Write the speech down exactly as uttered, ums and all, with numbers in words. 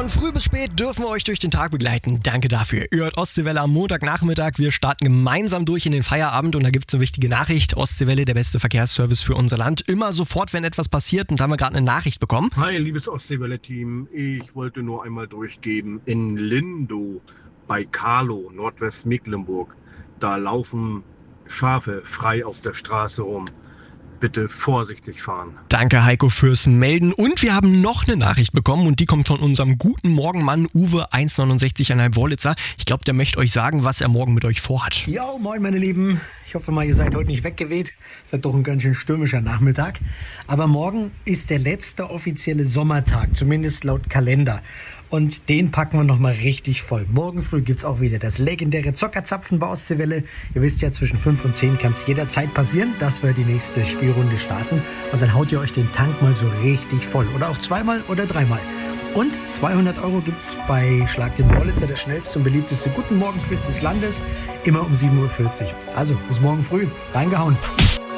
früh bis spät dürfen wir euch durch den Tag begleiten. Danke dafür. Ihr hört Ostseewelle am Montagnachmittag. Wir starten gemeinsam durch in den Feierabend und da gibt es eine wichtige Nachricht. Ostseewelle, der beste Verkehrsservice für unser Land. Immer sofort, wenn etwas passiert, und da haben wir gerade eine Nachricht bekommen. Hi, liebes Ostseewelle-Team. Ich wollte nur einmal durchgeben. In Lindow bei Carlo, Nordwestmecklenburg, da laufen Schafe frei auf der Straße rum. Bitte vorsichtig fahren. Danke, Heiko, fürs Melden. Und wir haben noch eine Nachricht bekommen und die kommt von unserem guten Morgenmann Uwe eins neunundsechzig Komma fünf Wollitzer. Ich glaube, der möchte euch sagen, was er morgen mit euch vorhat. Ja, moin meine Lieben. Ich hoffe mal, ihr seid heute nicht weggeweht. Seid doch ein ganz schön stürmischer Nachmittag. Aber morgen ist der letzte offizielle Sommertag, zumindest laut Kalender. Und den packen wir nochmal richtig voll. Morgen früh gibt's auch wieder das legendäre Zockerzapfen bei Ostseewelle. Ihr wisst ja, zwischen fünf und zehn kann es jederzeit passieren, dass wir die nächste Spielrunde starten. Und dann haut ihr euch den Tank mal so richtig voll. Oder auch zweimal oder dreimal. Und zweihundert Euro gibt's bei Schlag den Wollitzer, das schnellste und beliebteste Guten Morgen Quiz des Landes. Immer um sieben Uhr vierzig. Also, bis morgen früh. Reingehauen.